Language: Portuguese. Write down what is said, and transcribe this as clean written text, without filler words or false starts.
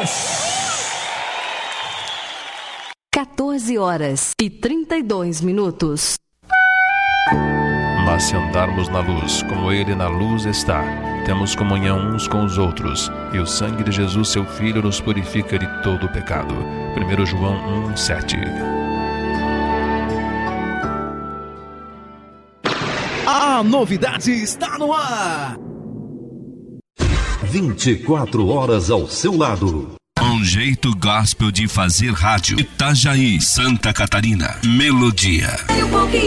14h32. Mas se andarmos na luz, como Ele na luz está, temos comunhão uns com os outros, e o sangue de Jesus, seu Filho, nos purifica de todo o pecado. 1 João 1:7. A novidade está no ar! 24 horas ao seu lado. Um jeito gospel de fazer rádio. Itajaí, Santa Catarina. Melodia.